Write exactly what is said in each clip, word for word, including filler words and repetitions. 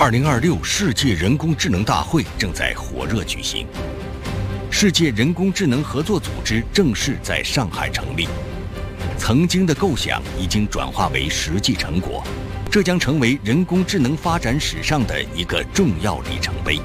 二零二六世界人工智能大会正在火热举行，世界人工智能合作组织正式在上海成立。曾经的构想已经转化为实际成果，这将成为人工智能发展史上的一个重要里程碑。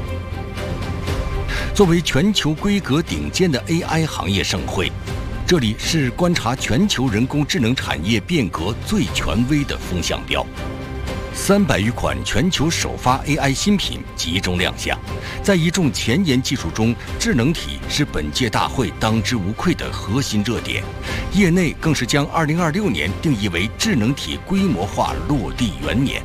作为全球规格顶尖的 A I 行业盛会，这里是观察全球人工智能产业变革最权威的风向标。三百余款全球首发 A I 新品集中亮相，在一众前沿技术中，智能体是本届大会当之无愧的核心热点。业内更是将二零二六年定义为智能体规模化落地元年。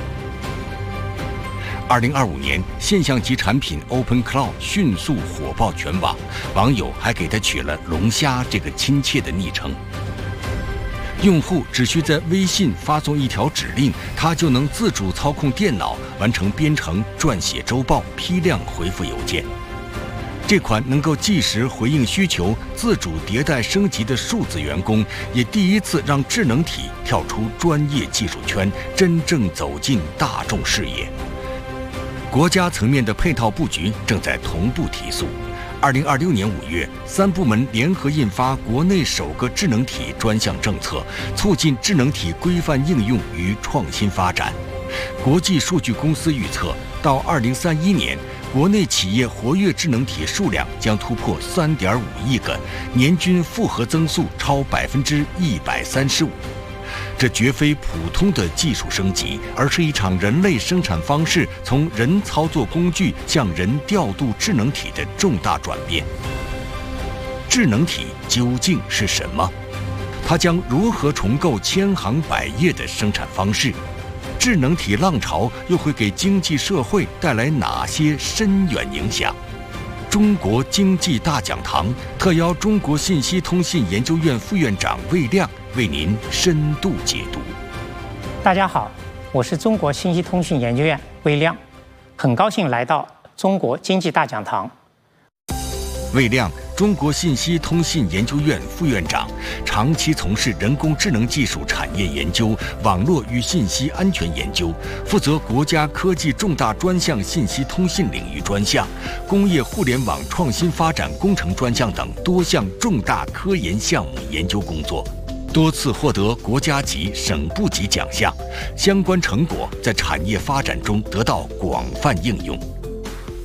二零二五年，现象级产品 OpenCloud 迅速火爆全网，网友还给它取了“龙虾”这个亲切的昵称。用户只需在微信发送一条指令，它就能自主操控电脑，完成编程、撰写周报、批量回复邮件。这款能够即时回应需求、自主迭代升级的数字员工，也第一次让智能体跳出专业技术圈，真正走进大众视野。国家层面的配套布局正在同步提速。二零二六年五月，三部门联合印发国内首个智能体专项政策，促进智能体规范应用与创新发展。国际数据公司预测，到二零三一年，国内企业活跃智能体数量将突破三点五亿个，年均复合增速超百分之一百三十五。这绝非普通的技术升级，而是一场人类生产方式从人操作工具向人调度智能体的重大转变。智能体究竟是什么？它将如何重构千行百业的生产方式？智能体浪潮又会给经济社会带来哪些深远影响？中国经济大讲堂特邀中国信息通信研究院副院长魏亮为您深度解读。 大家好，我是中国信息通信研究院魏亮，很高兴来到中国经济大讲堂。 魏亮，中国信息通信研究院副院长，长期从事人工智能技术产业研究、网络与信息安全研究，负责国家科技重大专项信息通信领域专项、工业互联网创新发展工程专项等多项重大科研项目研究工作，多次获得国家级、省部级奖项，相关成果在产业发展中得到广泛应用。